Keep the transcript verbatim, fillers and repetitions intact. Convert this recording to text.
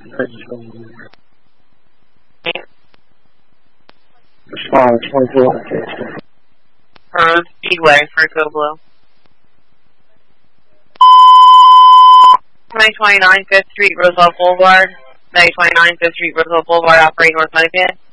Respond twenty-four. Road Speedway for Go Blue. nine twenty-nine Fifth Street, Roosevelt Boulevard. nine twenty-nine Fifth Street, Roosevelt Boulevard, operating North Medicaid.